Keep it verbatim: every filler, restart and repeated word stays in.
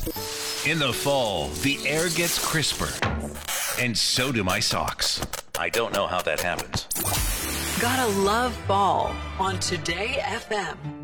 In the fall, the air gets crisper, and so do my socks. I don't know how that happens. Gotta love fall on Today F M.